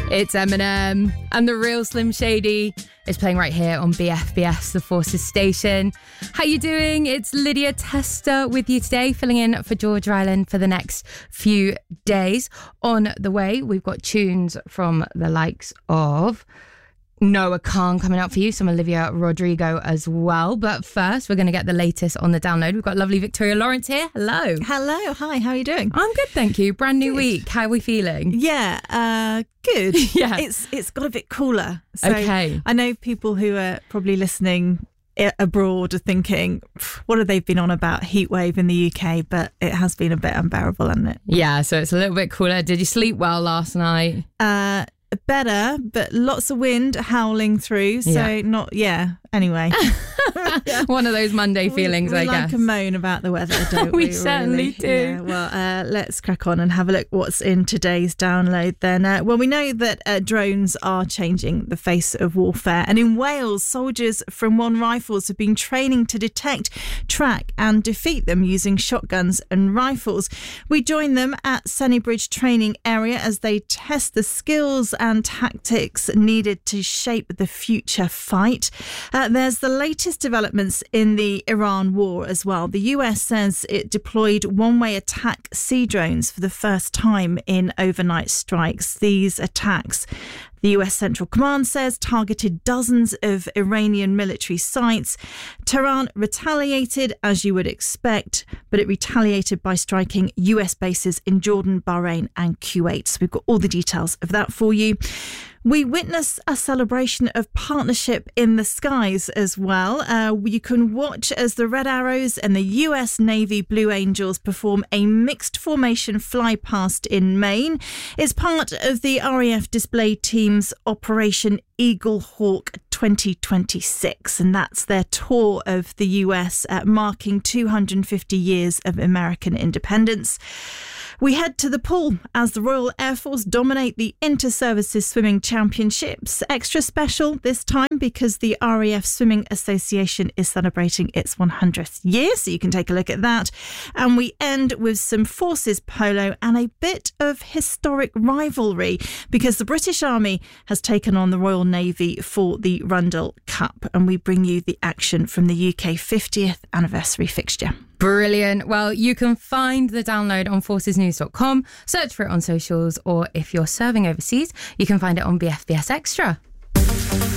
It's Eminem, and the real Slim Shady is playing right here on BFBS, the Forces station. How you doing? It's Lydia Tester with you today, filling in for George Ryland for the next few days. On the way, we've got tunes from the likes of Noah Khan coming out for you, some Olivia Rodrigo as well. But first, we're going to get the latest on the download. We've got lovely Victoria Lawrence here. Hello. Hello. Hi. How are you doing? I'm good, thank you. Brand new week. How are we feeling? Yeah, good. Yeah. It's got a bit cooler. So Okay. I know people who are probably listening abroad are thinking, what have they been on about heatwave in the UK? But it has been a bit unbearable, hasn't it? Yeah, so it's a little bit cooler. Did you sleep well last night? Better, but lots of wind howling through. So anyway. One of those Monday feelings, we I like guess. a moan about the weather, don't we? We certainly do. Yeah, well, let's crack on and have a look what's in today's download then. Well, we know that drones are changing the face of warfare. And in Wales, soldiers from One Rifles have been training to detect, track and defeat them using shotguns and rifles. We join them at Sennybridge training area as they test the skills and tactics needed to shape the future fight. There's the latest developments in the Iran war as well. The US says it deployed one-way attack sea drones for the first time in overnight strikes. These attacks, the US Central Command says, targeted dozens of Iranian military sites. Tehran retaliated, as you would expect, but it retaliated by striking US bases in Jordan, Bahrain and Kuwait. So we've got all the details of that for you. We witness a celebration of partnership in the skies as well. You can watch as the Red Arrows and the US Navy Blue Angels perform a mixed formation fly past in Maine. It's part of the RAF display team's Operation Eagle Hawk 2026, and that's their tour of the US, marking 250 years of American independence. We head to the pool as the Royal Air Force dominate the Inter-Services Swimming Championships. Extra special this time because the RAF Swimming Association is celebrating its 100th year, so you can take a look at that. And we end with some Forces polo and a bit of historic rivalry because the British Army has taken on the Royal Navy for the Rundle Cup, and we bring you the action from the UK 50th anniversary fixture. Brilliant. Well, you can find the download on forcesnews.com, search for it on socials, or if you're serving overseas, you can find it on BFBS Extra.